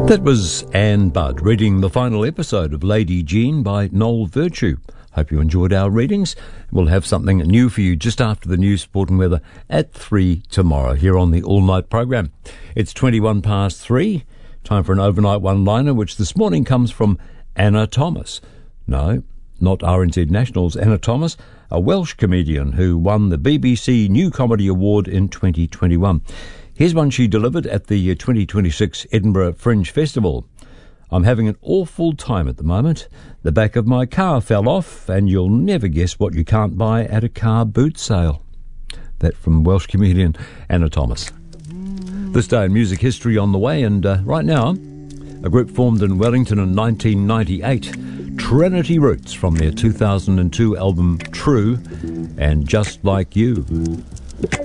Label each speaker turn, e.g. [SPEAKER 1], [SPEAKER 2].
[SPEAKER 1] That was Anne Budd reading the final episode of Lady Jean by Noel Virtue. Hope you enjoyed our readings. We'll have something new for you just after the news, sport and weather at 3 tomorrow here on the all-night program. It's 21 past 3. Time for an overnight one-liner, which this morning comes from Anna Thomas. No, not RNZ National's Anna Thomas, a Welsh comedian who won the BBC New Comedy Award in 2021. Here's one she delivered at the 2026 Edinburgh Fringe Festival. I'm having an awful time at the moment. The back of my car fell off, and you'll never guess what you can't buy at a car boot sale. That from Welsh comedian Anna Thomas. This day in music history on the way, and right now, a group formed in Wellington in 1998, Trinity Roots, from their 2002 album True, and Just Like You.